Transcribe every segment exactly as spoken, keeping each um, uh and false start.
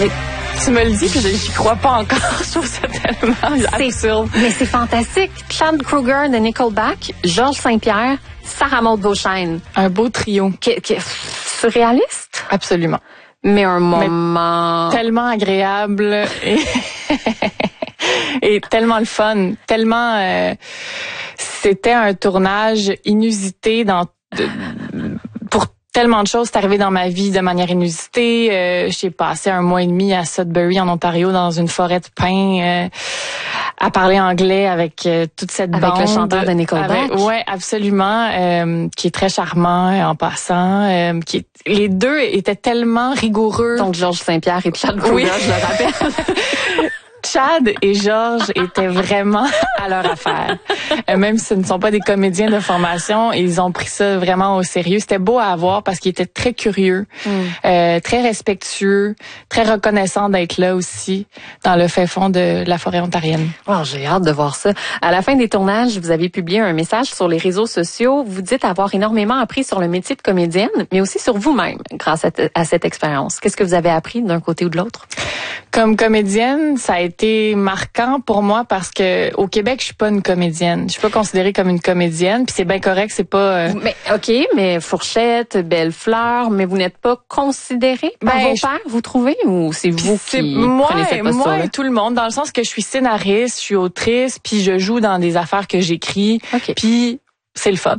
Mais tu me le dis, puis j'y crois pas encore. Je trouve ça tellement absurde. Mais c'est fantastique. Chad Kroeger de Nickelback, Georges Saint-Pierre, Sarah Maud Beauchesne. Un beau trio. Que, que, surréaliste? Absolument. Mais un moment... Mais tellement agréable et, et tellement le fun. Tellement... Euh, c'était un tournage inusité dans... De, pour tellement de choses, c'est arrivé dans ma vie de manière inusitée. Euh, j'ai passé un mois et demi à Sudbury, en Ontario, dans une forêt de pins, euh, à parler anglais avec euh, toute cette avec bande. Avec le chanteur de Nickelback. Oui, absolument, euh, qui est très charmant en passant. Euh, qui est, les deux étaient tellement rigoureux. Donc Georges Saint-Pierre et Chad Kroeger, oui. Je le rappelle. Chad et Georges étaient vraiment à leur affaire. Euh, même si ce ne sont pas des comédiens de formation, ils ont pris ça vraiment au sérieux. C'était beau à voir parce qu'ils étaient très curieux, mm. euh, très respectueux, très reconnaissants d'être là aussi, dans le fin fond de la forêt ontarienne. Oh, j'ai hâte de voir ça. À la fin des tournages, vous avez publié un message sur les réseaux sociaux. Vous dites avoir énormément appris sur le métier de comédienne, mais aussi sur vous-même grâce à, t- à cette expérience. Qu'est-ce que vous avez appris d'un côté ou de l'autre? Comme comédienne, ça a été marquant pour moi parce que au Québec, je suis pas une comédienne. Je suis pas considérée comme une comédienne, puis c'est bien correct, c'est pas. Euh... Mais ok, mais Fourchette, Belle Fleur, mais vous n'êtes pas considérée par ben, vos pairs, vous trouvez, ou c'est vous c'est qui moi, prenez cette posture-là? Moi et tout le monde, dans le sens que je suis scénariste, je suis autrice, puis je joue dans des affaires que j'écris, okay. Puis c'est le fun.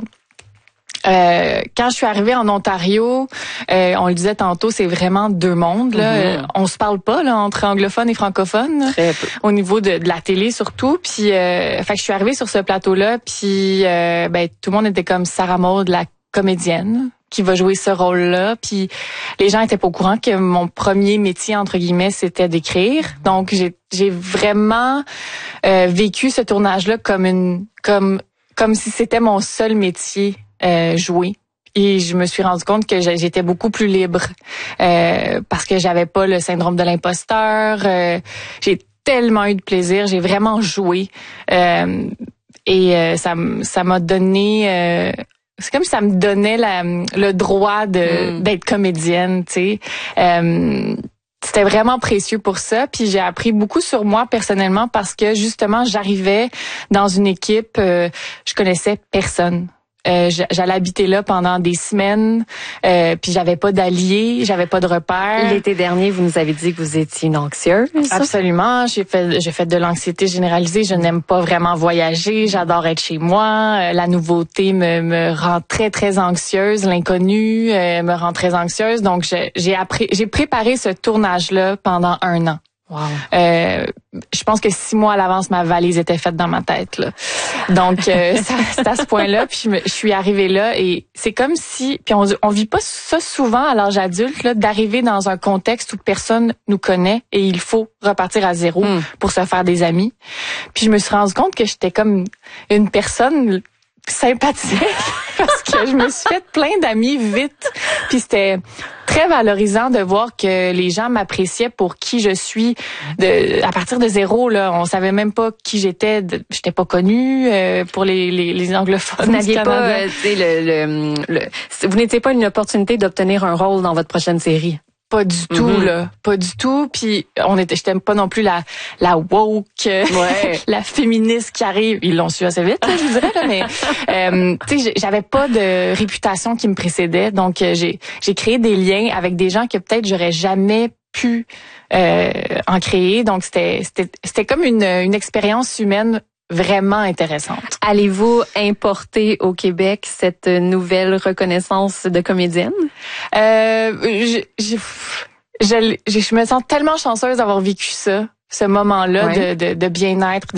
Euh, quand je suis arrivée en Ontario, euh, on le disait tantôt, c'est vraiment deux mondes. Là. Mm-hmm. Euh, on se parle pas là entre anglophones et francophones. Très peu. Au niveau de, de la télé surtout. Puis, euh, fait que je suis arrivée sur ce plateau-là, puis euh, ben tout le monde était comme Sarah Maud, la comédienne qui va jouer ce rôle-là. Puis les gens étaient pas au courant que mon premier métier entre guillemets c'était d'écrire. Donc j'ai j'ai vraiment euh, vécu ce tournage-là comme une comme comme si c'était mon seul métier. Euh, jouer. Et je me suis rendu compte que j'étais beaucoup plus libre euh, parce que j'avais pas le syndrome de l'imposteur. Euh, j'ai tellement eu de plaisir, j'ai vraiment joué euh, et euh, ça ça m'a donné. Euh, c'est comme si ça me donnait la, le droit de mm. d'être comédienne, tu sais. Euh, C'était vraiment précieux pour ça, puis j'ai appris beaucoup sur moi personnellement parce que justement j'arrivais dans une équipe, euh, je connaissais personne. Euh, j'allais habiter là pendant des semaines, euh, puis j'avais pas d'alliés, j'avais pas de repères. L'été dernier, vous nous avez dit que vous étiez une anxieuse. Absolument, j'ai fait j'ai fait de l'anxiété généralisée. Je n'aime pas vraiment voyager, j'adore être chez moi. Euh, la nouveauté me me rend très très anxieuse, l'inconnu euh, me rend très anxieuse. Donc j'ai j'ai appris, j'ai préparé ce tournage là pendant un an. Wow. Euh, je pense que six mois à l'avance, ma valise était faite dans ma tête. Là. Donc, euh, ça, c'est à ce point-là. Puis je, me, je suis arrivée là et c'est comme si... Puis on, on vit pas ça souvent à l'âge adulte, là, d'arriver dans un contexte où personne nous connaît et il faut repartir à zéro mm. pour se faire des amis. Puis je me suis rendu compte que j'étais comme une personne sympathique parce que je me suis fait plein d'amis vite. Puis c'était très valorisant de voir que les gens m'appréciaient pour qui je suis de à partir de zéro là. On savait même pas qui j'étais. De, j'étais pas connue euh, pour les, les les anglophones. Vous n'aviez pas, euh, tu sais, le, le, le vous n'étiez pas une opportunité d'obtenir un rôle dans votre prochaine série. Pas du tout mm-hmm. là, pas du tout. Puis on était, j'étais pas non plus la la woke, ouais. la féministe qui arrive. Ils l'ont su assez vite, là, je vous dirais là, mais euh, tu sais, j'avais pas de réputation qui me précédait, donc j'ai j'ai créé des liens avec des gens que peut-être j'aurais jamais pu euh, en créer. Donc c'était c'était c'était comme une une expérience humaine vraiment intéressante. Allez-vous importer au Québec cette nouvelle reconnaissance de comédienne? Euh, je, je, je, je, je me sens tellement chanceuse d'avoir vécu ça, ce moment-là ouais. de, de, de bien-être.